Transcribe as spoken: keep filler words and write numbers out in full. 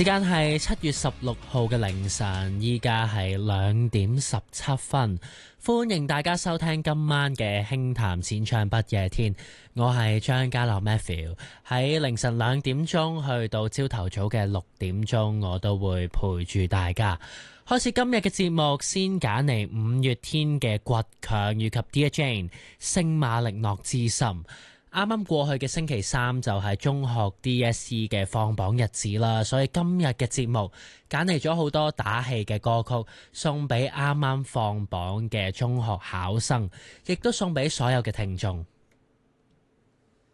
時間係七月十六號嘅凌晨，依家係兩點十七分，歡迎大家收聽今晚嘅輕談淺唱不夜天。我係張家樂 Matthew， 喺凌晨兩點鐘去到朝頭早嘅六點鐘，我都會陪住大家。開始今日嘅節目，先揀嚟五月天嘅倔強以及 Dear Jane 聖馬力諾之心。啱啱過去嘅星期三就係中學 D S E 嘅放榜日子啦，所以今日嘅節目揀嚟咗好多打氣嘅歌曲，送俾啱啱放榜嘅中學考生，亦都送俾所有嘅聽眾。